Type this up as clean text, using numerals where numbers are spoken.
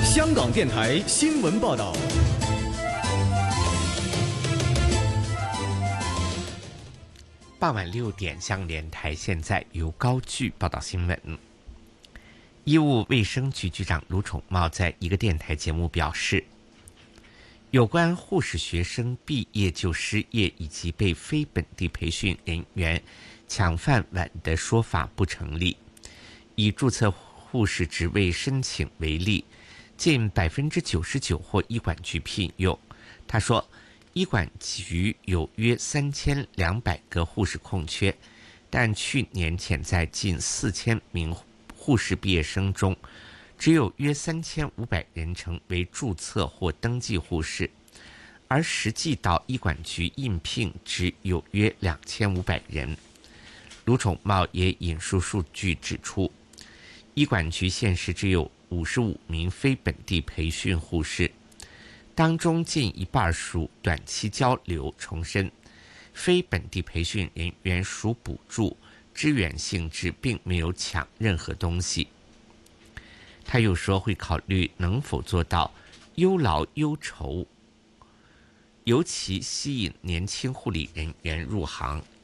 香港电台新闻报道。 傍晚6点，香港电台现在由高炬报道新闻。医务卫生局局长卢宠茂在一个电台节目表示，有关护士学生毕业就失业以及被非本地培训人员抢饭碗的说法不成立。以注册护士职位申请为例，近99%获医管局聘用。他说，医管局有约3200个护士空缺，但去年潜在近4000名护士毕业生中，只有约3500人成为注册或登记护士，而实际到医管局应聘只有约2500人。卢宠茂也引述数据指出，医管局现时只有55名非本地培训护士，当中近一半属短期交流，重申非本地培训人员属补助支援性质，并没有抢任何东西。他又说会考虑能否做到优劳优酬，尤其吸引年轻护理人员入行。